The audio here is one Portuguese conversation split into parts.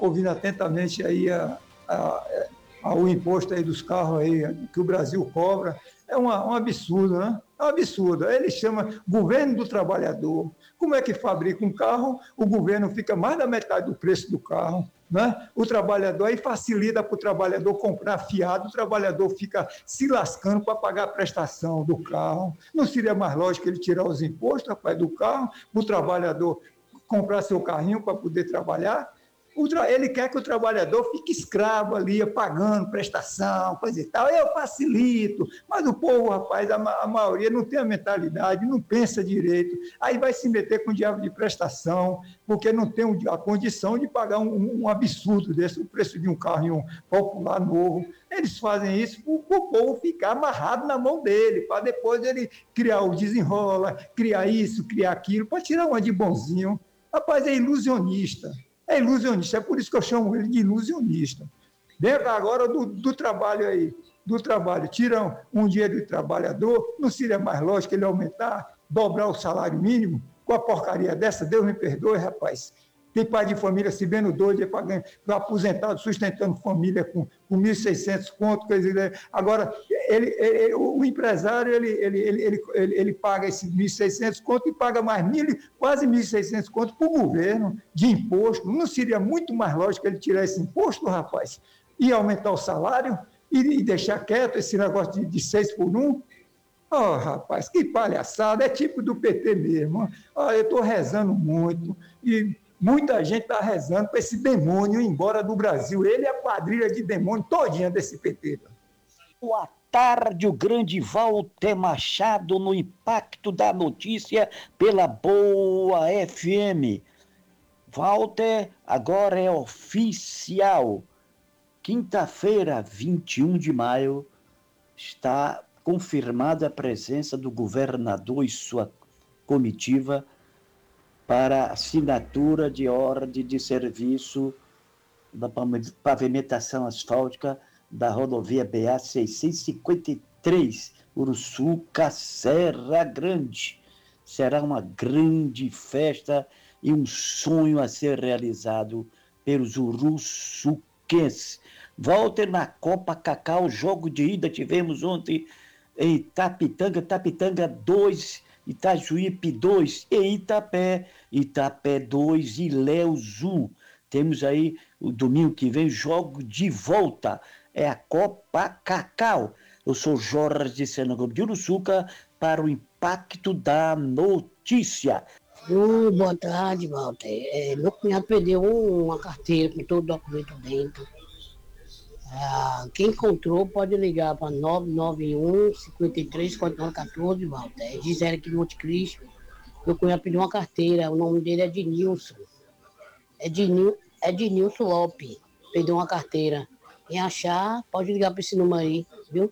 ouvindo atentamente aí o imposto aí dos carros aí, que o Brasil cobra, é um absurdo, né? É um absurdo. Ele chama governo do trabalhador. Como é que fabrica um carro? O governo fica mais da metade do preço do carro, né? O trabalhador aí facilita para o trabalhador comprar fiado, o trabalhador fica se lascando para pagar a prestação do carro. Não seria mais lógico ele tirar os impostos, rapaz, do carro, para o trabalhador comprar seu carrinho para poder trabalhar? Ele quer que o trabalhador fique escravo ali, pagando prestação, coisa e tal. Eu facilito, mas o povo, rapaz, a maioria não tem a mentalidade, não pensa direito. Aí vai se meter com o diabo de prestação, porque não tem a condição de pagar um absurdo desse, o preço de um carro popular novo. Eles fazem isso para o povo ficar amarrado na mão dele, para depois ele criar o desenrola, criar isso, criar aquilo, para tirar uma de bonzinho. Rapaz, é ilusionista. É ilusionista, é por isso que eu chamo ele de ilusionista. Dentro agora do trabalho aí, do trabalho, tiram um dia do trabalhador, não seria mais lógico ele aumentar, dobrar o salário mínimo com a porcaria dessa? Deus me perdoe, rapaz. Tem pai de família se vendo doido para aposentado, sustentando família com 1.600 conto. Agora, o empresário, ele paga esses 1.600 conto e paga mais quase 1.600 conto para o governo de imposto. Não seria muito mais lógico ele tirar esse imposto, rapaz, e aumentar o salário e deixar quieto esse negócio de 6 por 1? Oh, rapaz, que palhaçada, é tipo do PT mesmo. Oh, eu estou rezando muito e muita gente está rezando para esse demônio ir embora do Brasil. Ele é a quadrilha de demônio todinha desse PT. Boa tarde, o grande Walter Machado no Impacto da Notícia pela Boa FM. Walter, agora é oficial. Quinta-feira, 21 de maio, está confirmada a presença do governador e sua comitiva para assinatura de ordem de serviço da pavimentação asfáltica da rodovia BA 653, Uruçuca, Serra Grande. Será uma grande festa e um sonho a ser realizado pelos uruçuquenses. Walter, na Copa Cacau, jogo de ida tivemos ontem em Tapitanga 2, Itajuípe 2 e Itapé 2 e Ilhéus 1. Temos aí o domingo que vem jogo de volta, é a Copa Cacau. Eu sou Jorge de Senagão de Uruçuca para o Impacto da Notícia. Boa tarde, Walter. Meu cunhado perdeu uma carteira com todo o documento dentro. Quem encontrou pode ligar para 991-53-4914, Walter. Gisele aqui de Monte Cristo. Meu cunhado pediu uma carteira, o nome dele é Ednilson. Ednilson Lopes. Perdeu uma carteira. Quem achar, pode ligar para esse número aí, viu?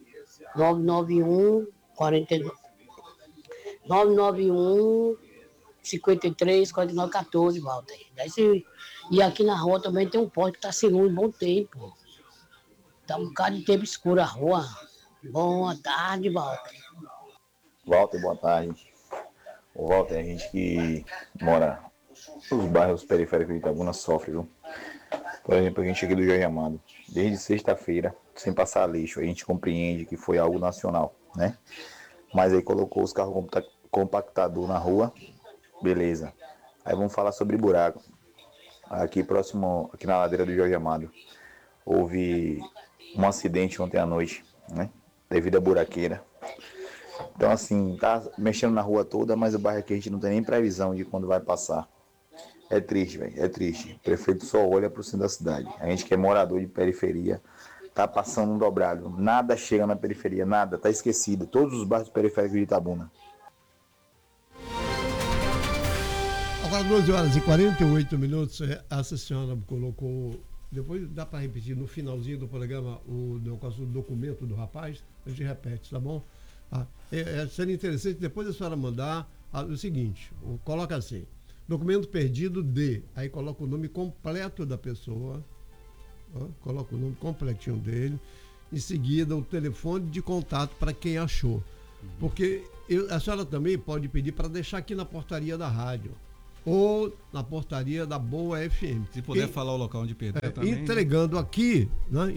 991-53-4914, Walter. E aqui na rua também tem um poste que está sem luz um bom tempo. Tá um bocado de tempo escuro a rua. Boa tarde, Walter. Walter, boa tarde. O Walter, a gente que mora nos bairros periféricos de Itabuna sofre, viu? Por exemplo, a gente aqui do Jorge Amado, desde sexta-feira, sem passar lixo, a gente compreende que foi algo nacional, né? Mas aí colocou os carros compactador na rua, beleza. Aí vamos falar sobre buraco. Aqui próximo, aqui na ladeira do Jorge Amado, houve um acidente ontem à noite, né? Devido à buraqueira. Então assim, tá mexendo na rua toda, mas o bairro aqui a gente não tem nem previsão de quando vai passar. É triste, velho, é triste. O prefeito só olha pro centro da cidade. A gente que é morador de periferia, tá passando um dobrado. Nada chega na periferia, nada, tá esquecido. Todos os bairros periféricos de Itabuna. Agora 12h48, essa senhora colocou, depois dá para repetir no finalzinho do programa o negócio do documento do rapaz, a gente repete, tá bom? Seria interessante depois a senhora mandar o seguinte, coloca assim, documento perdido aí coloca o nome completo da pessoa, coloca o nome completinho dele, em seguida o telefone de contato para quem achou, porque a senhora também pode pedir para deixar aqui na portaria da rádio. ou na portaria da Boa FM. Se puder falar o local onde perdeu também. Entregando aqui, né?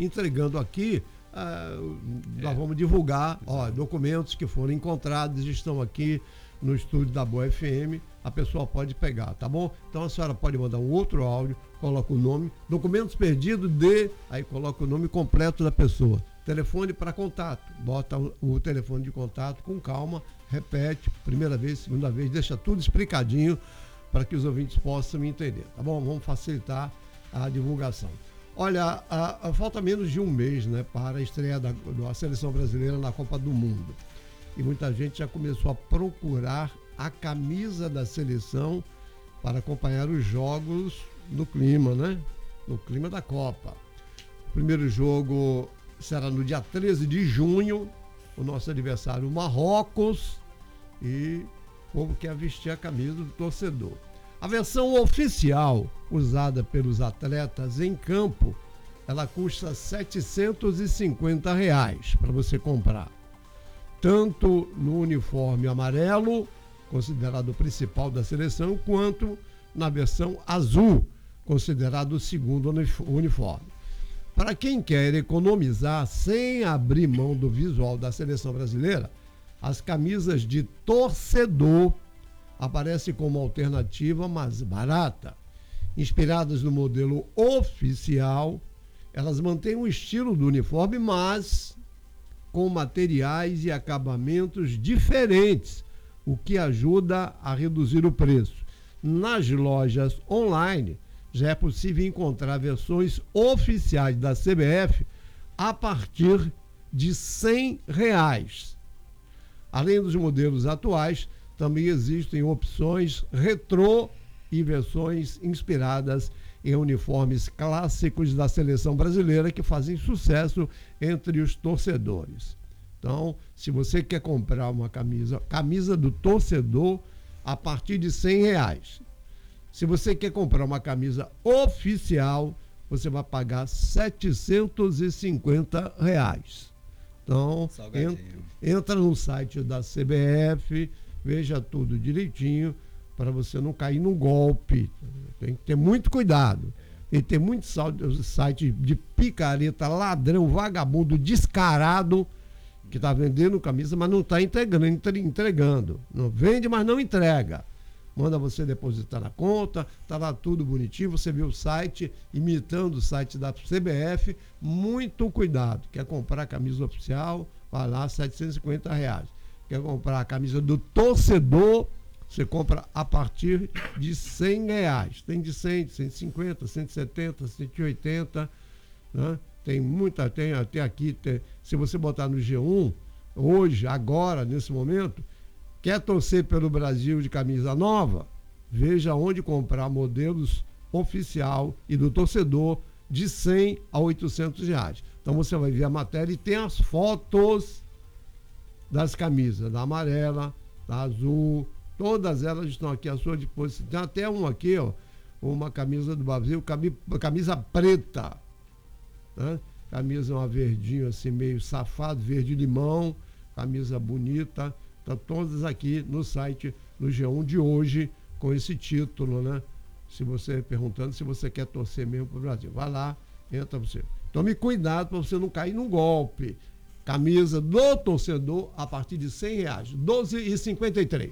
Nós vamos divulgar, documentos que foram encontrados, estão aqui no estúdio da Boa FM, a pessoa pode pegar, tá bom? Então a senhora pode mandar um outro áudio, coloca o nome, documentos perdidos aí coloca o nome completo da pessoa. Telefone para contato, bota o telefone de contato com calma, repete, primeira vez, segunda vez, deixa tudo explicadinho para que os ouvintes possam entender, tá bom? Vamos facilitar a divulgação. Olha, falta menos de um mês, né, para a estreia da seleção brasileira na Copa do Mundo. E muita gente já começou a procurar a camisa da seleção para acompanhar os jogos no clima, né? No clima da Copa. O primeiro jogo será no dia 13 de junho, o nosso adversário Marrocos, e o povo quer vestir a camisa do torcedor. A versão oficial usada pelos atletas em campo, ela custa R$ 750 para você comprar. Tanto no uniforme amarelo, considerado o principal da seleção, quanto na versão azul, considerado o segundo uniforme. Para quem quer economizar sem abrir mão do visual da seleção brasileira, as camisas de torcedor aparecem como alternativa mais barata. Inspiradas no modelo oficial, elas mantêm o estilo do uniforme, mas com materiais e acabamentos diferentes, o que ajuda a reduzir o preço. Nas lojas online, já é possível encontrar versões oficiais da CBF a partir de R$ 100. Além dos modelos atuais, também existem opções retrô e versões inspiradas em uniformes clássicos da seleção brasileira que fazem sucesso entre os torcedores. Então, se você quer comprar uma camisa do torcedor a partir de R$ 100. Se você quer comprar uma camisa oficial, você vai pagar R$ 750. Então, entra no site da CBF, veja tudo direitinho, para você não cair num golpe. Tem que ter muito cuidado. Tem que ter muito site de picareta, ladrão, vagabundo, descarado, que está vendendo camisa, mas não está entregando. Não vende, mas não entrega. Manda você depositar na conta, está lá tudo bonitinho, você vê o site, imitando o site da CBF, muito cuidado. Quer comprar a camisa oficial, vai lá, R$ 750. Quer comprar a camisa do torcedor, você compra a partir de R$ 100. Tem de 100, 150, 170, 180, né? Tem até aqui, se você botar no G1, hoje, agora, nesse momento, quer torcer pelo Brasil de camisa nova? Veja onde comprar modelos oficial e do torcedor de R$ 100 a R$ 800. Então você vai ver a matéria e tem as fotos das camisas, da amarela, da azul, todas elas estão aqui à sua disposição. Tem até uma aqui, uma camisa do Brasil, camisa preta, né? Camisa uma verdinho assim, meio safado, verde-limão, camisa bonita. Estão todas aqui no site, no G1 de hoje, com esse título, né? Se você perguntando se você quer torcer mesmo para o Brasil. Vai lá, entra você. Tome cuidado para você não cair num golpe. Camisa do torcedor a partir de R$ 100, R$12,53.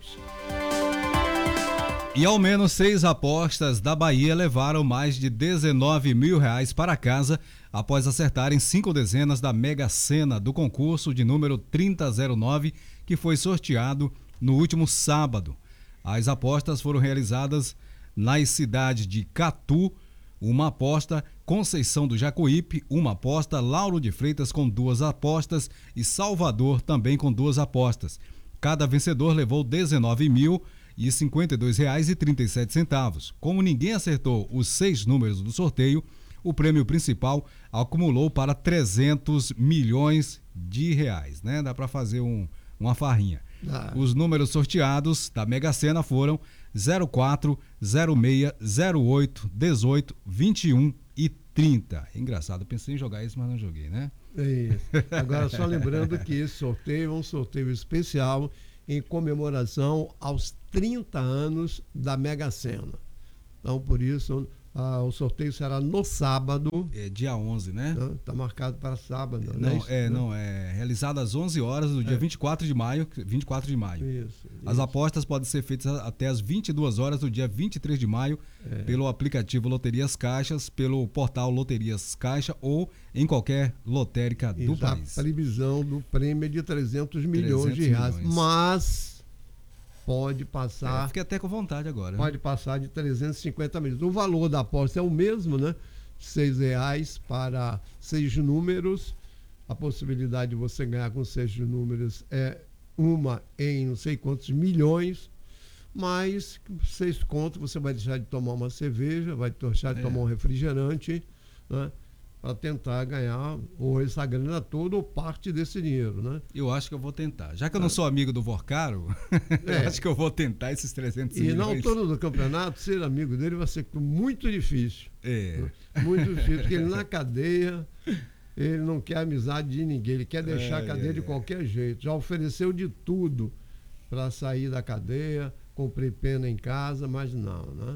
E ao menos 6 apostas da Bahia levaram mais de R$19 mil para casa após acertarem 5 dezenas da Mega Sena do concurso de número 3009, que foi sorteado no último sábado. As apostas foram realizadas nas cidades de Catu, uma aposta, Conceição do Jacuípe, uma aposta, Lauro de Freitas com 2 apostas e Salvador também com 2 apostas. Cada vencedor levou R$19.052,37. Como ninguém acertou os 6 números do sorteio, o prêmio principal acumulou para R$300 milhões, né? Dá para fazer uma farrinha. Os números sorteados da Mega Sena foram 04, 06, 08, 18, 21 e 30. Engraçado, pensei em jogar isso, mas não joguei, né? É isso. Agora, só lembrando que esse sorteio é um sorteio especial em comemoração aos 30 anos da Mega Sena. Então, por isso, o sorteio será no sábado. É dia 11, né? Está marcado para sábado. É realizado às 11 horas do dia 24 de maio. 24 de maio. Isso. As apostas podem ser feitas até às 22 horas do dia 23 de maio pelo aplicativo Loterias Caixas, pelo portal Loterias Caixa ou em qualquer lotérica do país. A previsão do prêmio é de 300 milhões de reais. Mas pode passar... Fiquei até com vontade agora. Pode passar de 350 milhões. O valor da aposta é o mesmo, né? R$6 para 6 números. A possibilidade de você ganhar com 6 números é uma em não sei quantos milhões, mas 6 contos você vai deixar de tomar uma cerveja, vai deixar de tomar um refrigerante, né? Para tentar ganhar ou essa grana toda ou parte desse dinheiro, né? Eu acho que eu vou tentar. Já que eu não sou amigo do Vorcaro, eu acho que eu vou tentar esses 300 milhões. E na altura do campeonato, ser amigo dele vai ser muito difícil. Muito difícil, porque ele na cadeia, ele não quer amizade de ninguém, ele quer deixar a cadeia de qualquer jeito. Já ofereceu de tudo para sair da cadeia, cumprir pena em casa, mas não, né?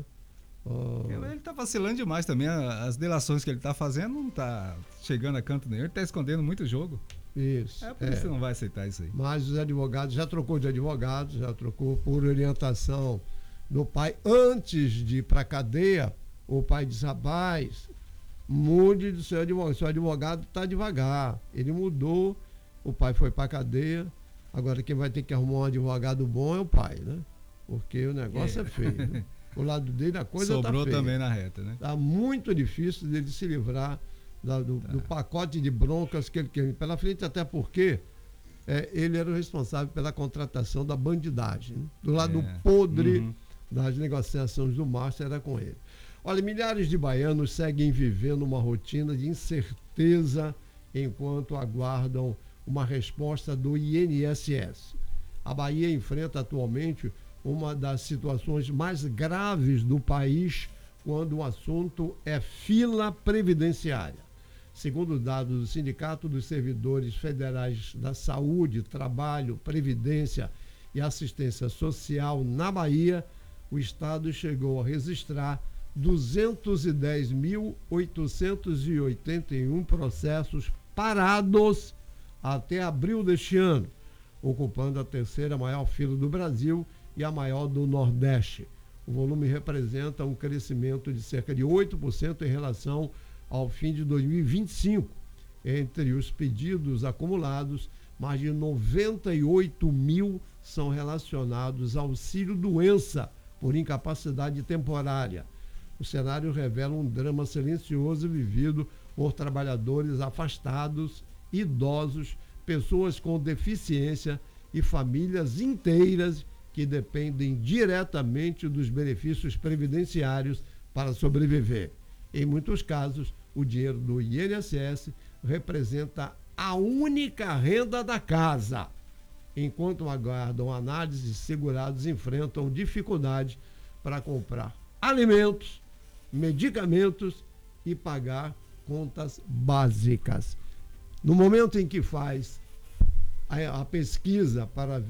Ele tá vacilando demais também. As delações que ele tá fazendo não tá chegando a canto nenhum. Ele tá escondendo muito jogo. Isso. Por isso você não vai aceitar isso aí. Mas os advogados, já trocou de advogado, já trocou por orientação do pai. Antes de ir para a cadeia, o pai disse: rapaz, mude do seu advogado. Seu advogado tá devagar. Ele mudou, o pai foi para a cadeia. Agora quem vai ter que arrumar um advogado bom é o pai, né? Porque o negócio é feio, né? O lado dele a coisa sobrou tá feia. Também na reta, né? Tá muito difícil dele se livrar do pacote de broncas que ele quer pela frente, até porque ele era o responsável pela contratação da bandidagem, né? Do lado podre das negociações do Márcio era com ele. Olha, milhares de baianos seguem vivendo uma rotina de incerteza enquanto aguardam uma resposta do INSS. A Bahia enfrenta atualmente uma das situações mais graves do país quando o assunto é fila previdenciária. Segundo dados do Sindicato dos Servidores Federais da Saúde, Trabalho, Previdência e Assistência Social na Bahia, o Estado chegou a registrar 210.881 processos parados até abril deste ano, ocupando a terceira maior fila do Brasil e a maior do Nordeste. O volume representa um crescimento de cerca de 8% em relação ao fim de 2025. Entre os pedidos acumulados, mais de 98 mil são relacionados ao auxílio-doença por incapacidade temporária. O cenário revela um drama silencioso vivido por trabalhadores afastados, idosos, pessoas com deficiência e famílias inteiras que dependem diretamente dos benefícios previdenciários para sobreviver. Em muitos casos, o dinheiro do INSS representa a única renda da casa. Enquanto aguardam análise, segurados enfrentam dificuldade para comprar alimentos, medicamentos e pagar contas básicas. No momento em que faz a pesquisa para